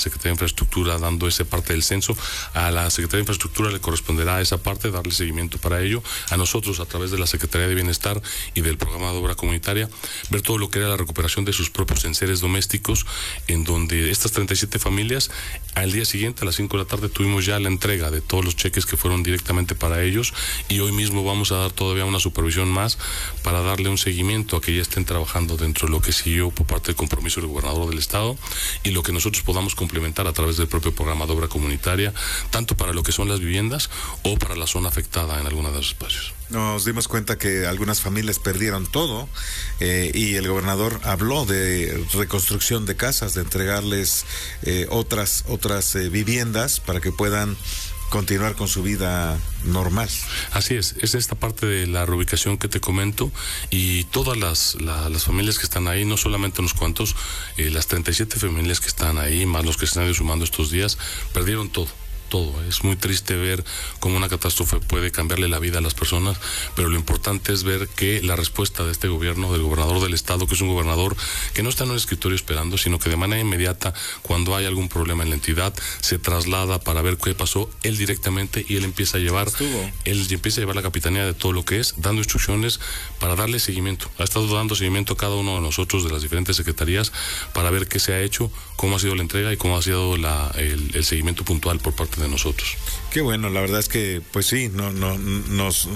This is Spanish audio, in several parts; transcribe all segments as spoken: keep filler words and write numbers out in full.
Secretaría de Infraestructura dando esa parte del censo. A la Secretaría de Infraestructura le corresponderá esa parte, darle seguimiento para ello. A nosotros, a través de la Secretaría de Bienestar y del programa de obra comunitaria, ver todo lo que era la recuperación de sus propios enseres domésticos, en donde estas treinta y siete familias, al día siguiente, a las cinco de la tarde, tuvimos ya la entrega de todos los cheques que fueron directamente para ellos, y hoy mismo vamos a dar todavía una supervisión más para darle un seguimiento a que ya estén trabajando dentro de lo que siguió por parte del compromiso del gobernador del estado, y lo que nosotros podamos complementar a través del propio programa de obra comunitaria, tanto para lo que son las viviendas o para la zona afectada en alguno de los espacios. Nos dimos cuenta que algunas familias perdieron todo, eh, y el gobernador habló de reconstrucción de casas, de entregarles eh, otras otras eh, viviendas para que puedan continuar con su vida normal. Así es, es esta parte de la reubicación que te comento, y todas las, la, las familias que están ahí, no solamente unos cuantos, eh, las treinta y siete familias que están ahí, más los que se han ido sumando estos días, perdieron todo. Todo. Es muy triste ver cómo una catástrofe puede cambiarle la vida a las personas, pero lo importante es ver que la respuesta de este gobierno, del gobernador del estado, que es un gobernador que no está en un escritorio esperando, sino que de manera inmediata, cuando hay algún problema en la entidad, se traslada para ver qué pasó él directamente, y él empieza a llevar Estuvo. él empieza a llevar la capitanía de todo lo que es, dando instrucciones para darle seguimiento. Ha estado dando seguimiento a cada uno de nosotros de las diferentes secretarías para ver qué se ha hecho, cómo ha sido la entrega y cómo ha sido la, el, el seguimiento puntual por parte de nosotros. Qué bueno, la verdad es que pues sí, no, no, nos,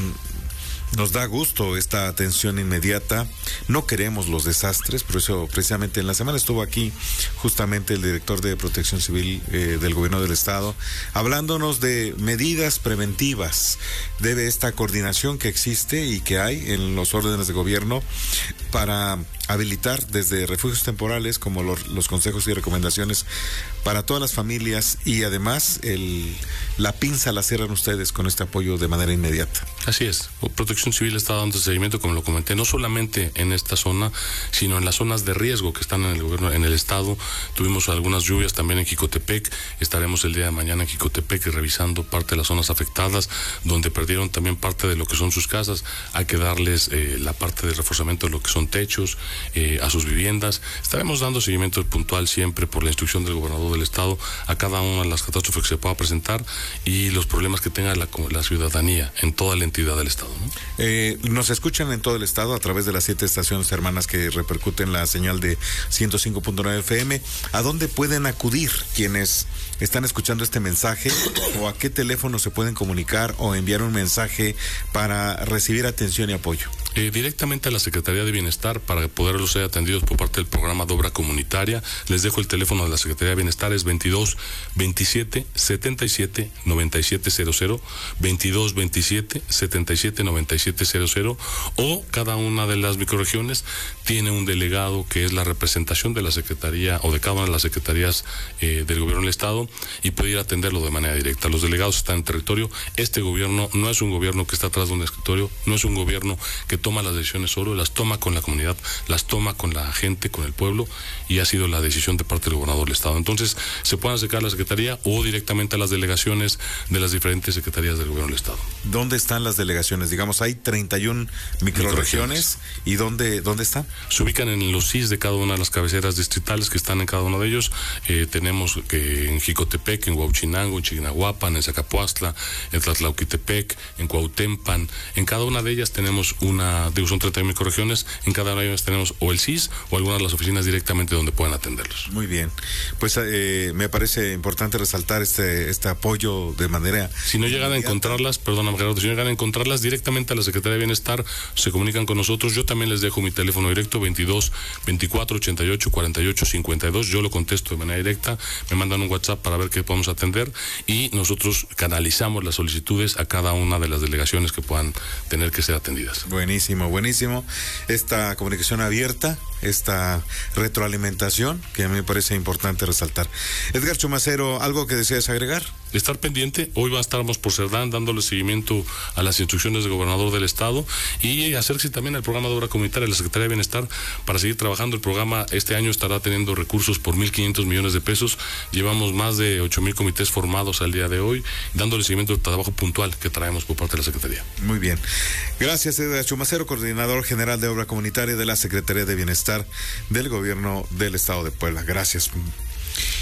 nos da gusto esta atención inmediata. No queremos los desastres, por eso precisamente en la semana estuvo aquí justamente el director de Protección Civil eh, del gobierno del estado, hablándonos de medidas preventivas, de esta coordinación que existe y que hay en los órdenes de gobierno para habilitar desde refugios temporales como los, los consejos y recomendaciones para todas las familias, y además el, la pinza la cierran ustedes con este apoyo de manera inmediata. Así es, Protección Civil está dando seguimiento, como lo comenté, no solamente en esta zona, sino en las zonas de riesgo que están en el gobierno, en el estado. Tuvimos algunas lluvias también en Jicotepec, estaremos el día de mañana en Jicotepec revisando parte de las zonas afectadas, donde perdieron también parte de lo que son sus casas. Hay que darles eh, la parte de reforzamiento de lo que son techos, eh, a sus viviendas. Estaremos dando seguimiento puntual siempre por la instrucción del gobernador del estado a cada una de las catástrofes que se pueda presentar y los problemas que tenga la, la ciudadanía en toda la entidad del estado, ¿no? Eh, nos escuchan en todo el estado a través de las siete estaciones hermanas que repercuten la señal de ciento cinco punto nueve F M. ¿A dónde pueden acudir quienes están escuchando este mensaje, o a qué teléfono se pueden comunicar o enviar un mensaje para recibir atención y apoyo? Eh, directamente a la Secretaría de Bienestar para poderlos ser atendidos por parte del programa de obra comunitaria. Les dejo el teléfono de la Secretaría de Bienestar, es veintidós veintisiete setenta y siete noventa y siete cero cero, veintidós veintisiete setenta y siete noventa y siete cero cero, o cada una de las microrregiones tiene un delegado que es la representación de la Secretaría o de cada una de las secretarías eh, del gobierno del estado, y puede ir a atenderlo de manera directa. Los delegados están en territorio. Este gobierno no es un gobierno que está atrás de un escritorio, no es un gobierno que toma las decisiones solo, las toma con la comunidad, las toma con la gente, con el pueblo, y ha sido la decisión de parte del gobernador del estado. Entonces, se pueden acercar a la Secretaría o directamente a las delegaciones de las diferentes secretarías del gobierno del estado. ¿Dónde están las delegaciones? Digamos, hay treinta y una microrregiones. ¿Y dónde, dónde están? Se ubican en los C I S de cada una de las cabeceras distritales que están en cada uno de ellos. Eh, tenemos que en Jicotepec, en Huauchinango, en Chignahuapan, en Zacapuastla, en Tlatlauquitepec, en Cuautempan. En cada una de ellas tenemos una, digo, son treinta microrregiones, en cada una de ellas tenemos o el C I S o algunas de las oficinas directamente donde puedan atenderlos. Muy bien. Pues eh, me parece importante resaltar este, este apoyo de manera... Si no llegan a encontrarlas, perdóname Gerardo, si no llegan a encontrarlas directamente a la Secretaría de Bienestar, se comunican con nosotros. Yo también les dejo mi teléfono directo, veintidós veinticuatro ochenta y ocho cuarenta y ocho cincuenta y dos. Yo lo contesto de manera directa, me mandan un WhatsApp para ver qué podemos atender, y nosotros canalizamos las solicitudes a cada una de las delegaciones que puedan tener que ser atendidas. Buenísimo, buenísimo. Esta comunicación abierta, esta retroalimentación que a mí me parece importante resaltar. Edgar Chumacero, ¿algo que deseas agregar? Estar pendiente, hoy va a estarnos por Cerdán dándole seguimiento a las instrucciones del gobernador del estado, y acercarse también al programa de obra comunitaria de la Secretaría de Bienestar para seguir trabajando. El programa este año estará teniendo recursos por mil quinientos millones de pesos. Llevamos más de ocho mil comités formados al día de hoy, dándole seguimiento al trabajo puntual que traemos por parte de la Secretaría. Muy bien. Gracias, Edgar Chumacero, coordinador general de obra comunitaria de la Secretaría de Bienestar del gobierno del estado de Puebla. Gracias.